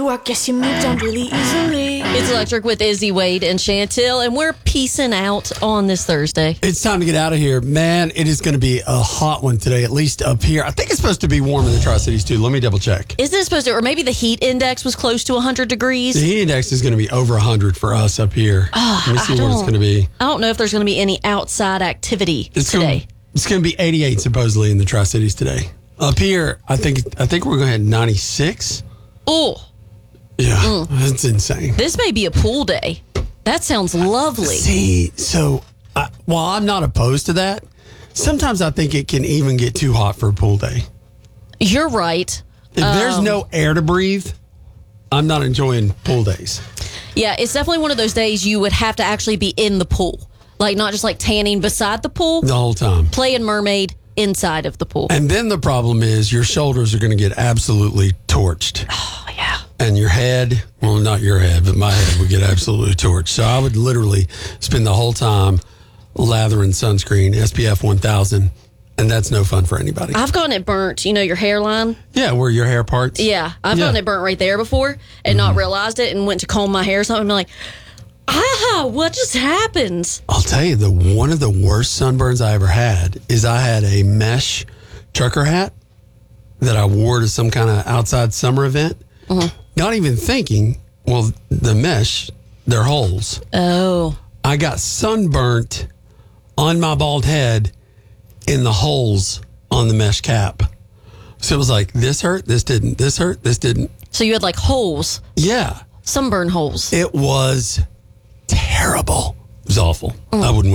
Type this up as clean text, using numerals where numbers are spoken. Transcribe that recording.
I guess you moved on really easily. It's Electric with Izzy, Wade, and Chantel, and we're peacing out on this Thursday. It's time to get out of here. Man, it is going to be a hot one today, at least up here. I think it's supposed to be warm in the Tri-Cities, too. Let me double check. Isn't it supposed to, or maybe the heat index was close to 100 degrees? The heat index is going to be over 100 for us up here. Let me see what it's going to be. I don't know if there's going to be any outside activity today. It's going to be 88 supposedly in the Tri-Cities today. Up here, I think we're going to hit 96. Oh. Yeah, that's insane. This may be a pool day. That sounds lovely. See, so while I'm not opposed to that, sometimes I think it can even get too hot for a pool day. You're right. If there's no air to breathe, I'm not enjoying pool days. Yeah, it's definitely one of those days you would have to actually be in the pool. Like, not just like tanning beside the pool. The whole time. Playing mermaid inside of the pool. And then the problem is your shoulders are going to get absolutely torched. Oh, yeah. And your head, well, not your head, but my head would get absolutely torched. So I would literally spend the whole time lathering sunscreen, SPF 1000, and that's no fun for anybody. I've gotten it burnt, your hairline. Yeah, where your hair parts. Yeah, I've gotten it burnt right there before and not realized it and went to comb my hair or something. I'm like, what just happened? I'll tell you, one of the worst sunburns I ever had is I had a mesh trucker hat that I wore to some kind of outside summer event. Not even thinking, well, the mesh, they're holes. Oh. I got sunburnt on my bald head in the holes on the mesh cap. So it was like, this hurt, this didn't, this hurt, this didn't. So you had like holes. Yeah. Sunburn holes. It was terrible. It was awful. I wouldn't